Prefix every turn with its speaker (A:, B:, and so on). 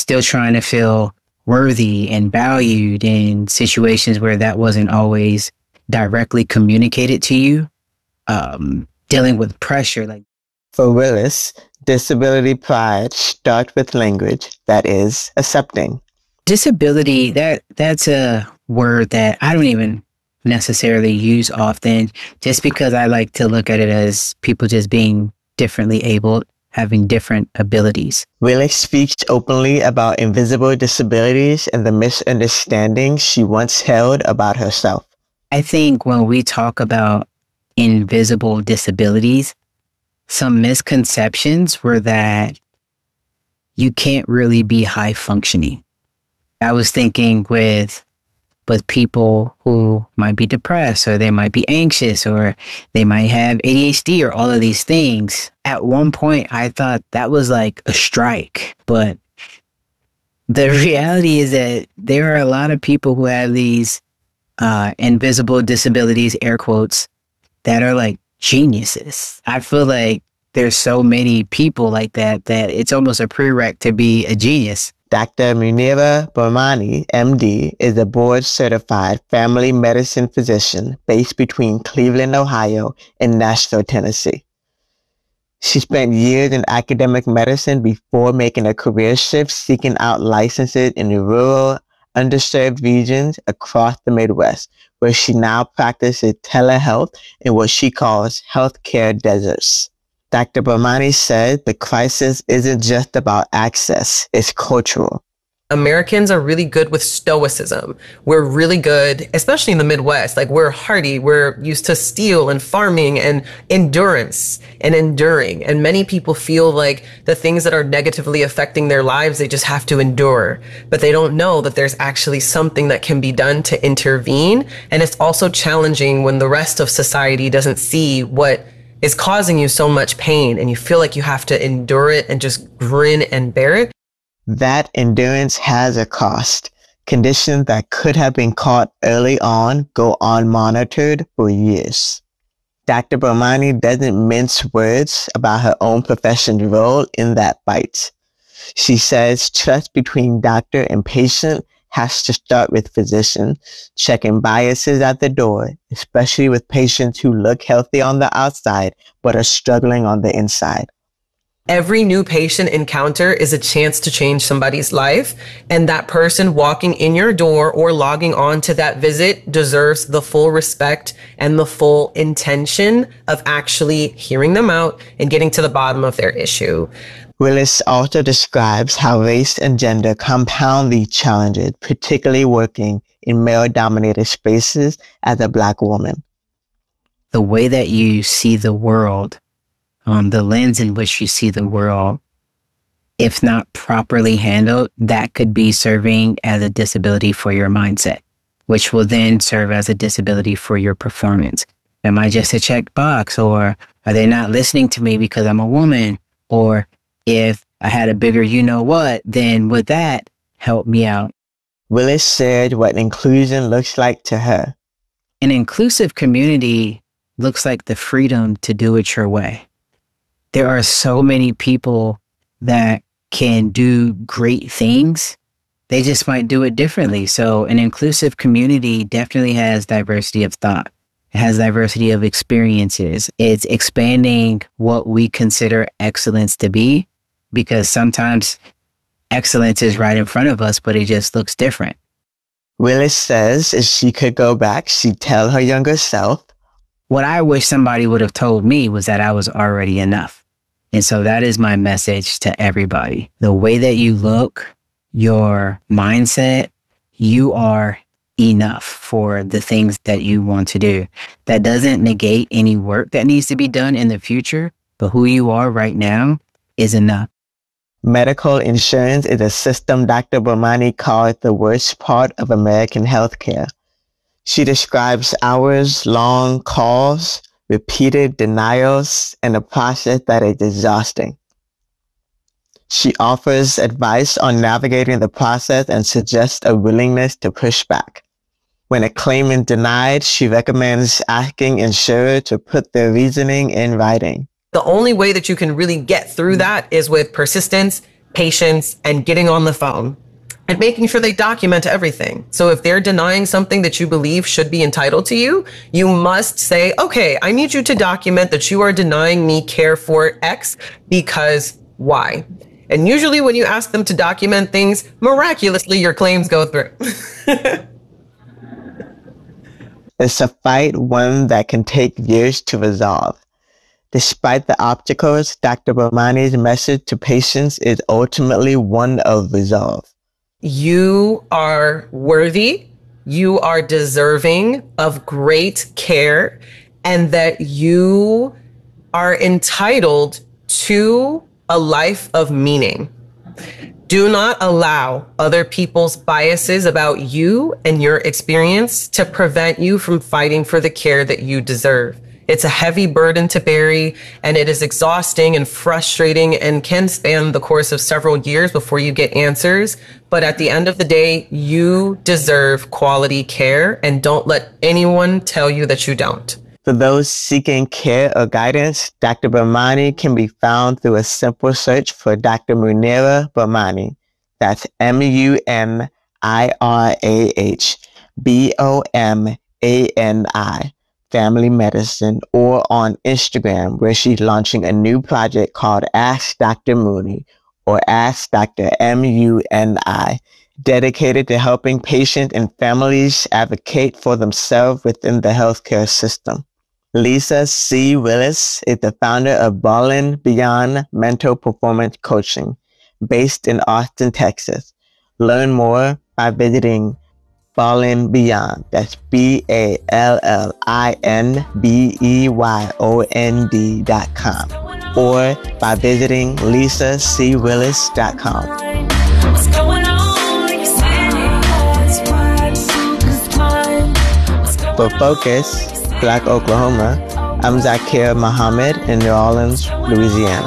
A: still trying to feel worthy and valued in situations where that wasn't always directly communicated to you, dealing with pressure. Like
B: for Willis, disability pride starts with language that is accepting.
A: Disability, that's a word that I don't even necessarily use often, just because I like to look at it as people just being differently abled, having different abilities.
B: Willis speaks openly about invisible disabilities and the misunderstandings she once held about herself.
A: I think when we talk about invisible disabilities, some misconceptions were that you can't really be high functioning. I was thinking with people who might be depressed, or they might be anxious, or they might have ADHD, or all of these things. At one point, I thought that was like a strike. But the reality is that there are a lot of people who have these invisible disabilities, air quotes, that are like geniuses. I feel like there's so many people like that it's almost a prereq to be a genius.
B: Dr. Munira Bormani, MD, is a board-certified family medicine physician based between Cleveland, Ohio, and Nashville, Tennessee. She spent years in academic medicine before making a career shift, seeking out licenses in rural, underserved regions across the Midwest, where she now practices telehealth in what she calls healthcare deserts. Dr. Bormani said the crisis isn't just about access, it's cultural.
C: Americans are really good with stoicism. We're really good, especially in the Midwest. Like, we're hardy. We're used to steel and farming and endurance and enduring. And many people feel like the things that are negatively affecting their lives, they just have to endure. But they don't know that there's actually something that can be done to intervene. And it's also challenging when the rest of society doesn't see what is causing you so much pain, and you feel like you have to endure it and just grin and bear it.
B: That endurance has a cost. Conditions that could have been caught early on go unmonitored for years. Dr. Bormani doesn't mince words about her own profession's role in that fight. She says trust between doctor and patient has to start with physician, checking biases at the door, especially with patients who look healthy on the outside but are struggling on the inside.
C: Every new patient encounter is a chance to change somebody's life, and that person walking in your door or logging on to that visit deserves the full respect and the full intention of actually hearing them out and getting to the bottom of their issue.
B: Willis also describes how race and gender compound these challenges, particularly working in male-dominated spaces as a Black woman.
A: The way that you see the world, the lens in which you see the world, if not properly handled, that could be serving as a disability for your mindset, which will then serve as a disability for your performance. Am I just a check box, or are they not listening to me because I'm a woman? Or if I had a bigger you-know-what, then would that help me out?
B: Willis shared what inclusion looks like to her.
A: An inclusive community looks like the freedom to do it your way. There are so many people that can do great things. They just might do it differently. So an inclusive community definitely has diversity of thought. It has diversity of experiences. It's expanding what we consider excellence to be, because sometimes excellence is right in front of us, but it just looks different.
B: Willis says if she could go back, she'd tell her younger self,
A: what I wish somebody would have told me was that I was already enough. And so that is my message to everybody. The way that you look, your mindset, you are enough for the things that you want to do. That doesn't negate any work that needs to be done in the future, but who you are right now is enough.
B: Medical insurance is a system Dr. Bormani calls the worst part of American healthcare. She describes hours-long calls, repeated denials, and a process that is exhausting. She offers advice on navigating the process and suggests a willingness to push back. When a claim is denied, she recommends asking insurers to put their reasoning in writing.
C: The only way that you can really get through that is with persistence, patients and getting on the phone and making sure they document everything. So if they're denying something that you believe should be entitled to you, you must say, okay, I need you to document that you are denying me care for X because Y. And usually when you ask them to document things, miraculously your claims go through.
B: It's a fight, one that can take years to resolve. Despite the obstacles, Dr. Bomani's message to patients is ultimately one of resolve.
C: You are worthy, you are deserving of great care, and that you are entitled to a life of meaning. Do not allow other people's biases about you and your experience to prevent you from fighting for the care that you deserve. It's a heavy burden to bear, and it is exhausting and frustrating and can span the course of several years before you get answers. But at the end of the day, you deserve quality care, and don't let anyone tell you that you don't.
B: For those seeking care or guidance, Dr. Bomani can be found through a simple search for Dr. Munirah Bomani. That's MUNIRAH Family Medicine, or on Instagram, where she's launching a new project called Ask Dr. Mooney, or Ask Dr. MUNI, dedicated to helping patients and families advocate for themselves within the healthcare system. Lisa C. Willis is the founder of Ballin' Beyond Mental Performance Coaching, based in Austin, Texas. Learn more by visiting Ballin Beyond, that's BALLINBEYOND.com, or by visiting lisacwillis.com. For Focus, Black Oklahoma, I'm Zakir Muhammad in New Orleans, Louisiana.